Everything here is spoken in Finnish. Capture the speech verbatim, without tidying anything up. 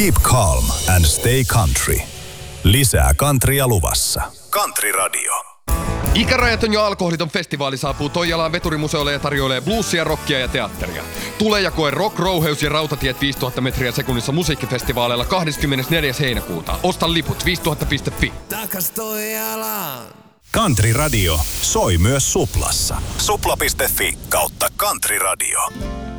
Keep calm and stay country. Lisää countrya luvassa. Country Radio. Ikärajaton ja alkoholiton festivaali saapuu Toijalaan veturimuseolle ja tarjoilee bluesia, rockia ja teatteria. Tule ja koe Rock, Rouheus ja Rautatiet viisituhatta metriä sekunnissa musiikkifestivaaleilla kahdeskymmenesneljäs heinäkuuta. Osta liput viisituhatta piste fi. Takas Toijalaan. Country Radio soi myös Suplassa. supla piste fi kautta Country Radio.